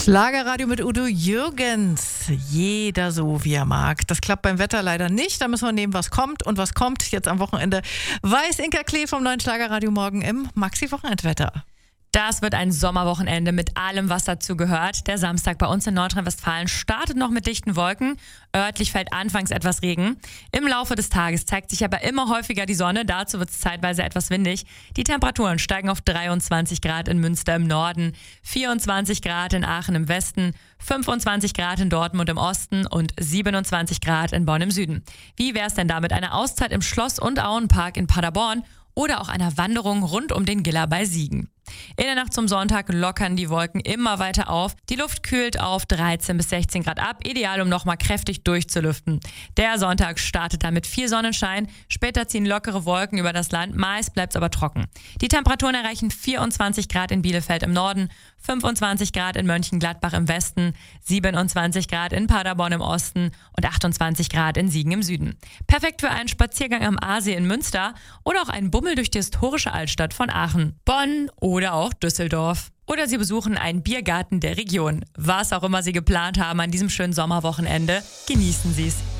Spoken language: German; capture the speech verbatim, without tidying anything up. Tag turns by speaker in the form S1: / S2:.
S1: Schlagerradio mit Udo Jürgens. Jeder so, wie er mag. Das klappt beim Wetter leider nicht. Da müssen wir nehmen, was kommt. Und was kommt jetzt am Wochenende, weiß Inka Klee vom neuen Schlagerradio morgen im Maxi-Wochenendwetter.
S2: Das wird ein Sommerwochenende mit allem, was dazu gehört. Der Samstag bei uns in Nordrhein-Westfalen startet noch mit dichten Wolken. Örtlich fällt anfangs etwas Regen. Im Laufe des Tages zeigt sich aber immer häufiger die Sonne. Dazu wird es zeitweise etwas windig. Die Temperaturen steigen auf dreiundzwanzig Grad in Münster im Norden, vierundzwanzig Grad in Aachen im Westen, fünfundzwanzig Grad in Dortmund im Osten und siebenundzwanzig Grad in Bonn im Süden. Wie wäre es denn da mit einer Auszeit im Schloss- und Auenpark in Paderborn oder auch einer Wanderung rund um den Giller bei Siegen? In der Nacht zum Sonntag lockern die Wolken immer weiter auf. Die Luft kühlt auf dreizehn bis sechzehn Grad ab, ideal, um nochmal kräftig durchzulüften. Der Sonntag startet dann mit viel Sonnenschein. Später ziehen lockere Wolken über das Land, meist bleibt es aber trocken. Die Temperaturen erreichen vierundzwanzig Grad in Bielefeld im Norden, fünfundzwanzig Grad in Mönchengladbach im Westen, siebenundzwanzig Grad in Paderborn im Osten und achtundzwanzig Grad in Siegen im Süden. Perfekt für einen Spaziergang am Aasee in Münster oder auch einen Bummel durch die historische Altstadt von Aachen, Bonn oder auch Düsseldorf. Oder Sie besuchen einen Biergarten der Region. Was auch immer Sie geplant haben an diesem schönen Sommerwochenende, genießen Sie es.